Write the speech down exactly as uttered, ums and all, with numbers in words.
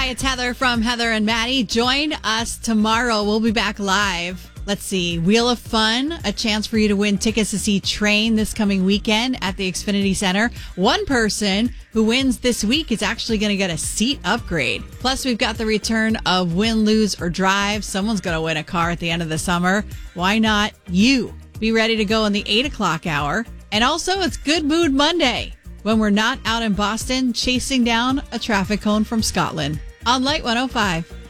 Hi, it's Heather from Heather and Maddie. Join us tomorrow. We'll be back live. Let's see. Wheel of Fun, a chance for you to win tickets to see Train this coming weekend at the Xfinity Center. One person who wins this week is actually going to get a seat upgrade. Plus, we've got the return of Win, Lose, or Drive. Someone's going to win a car at the end of the summer. Why not you? Be ready to go in the eight o'clock hour. And also, it's Good Mood Monday, when we're not out in Boston chasing down a traffic cone from Scotland. On Light one oh five.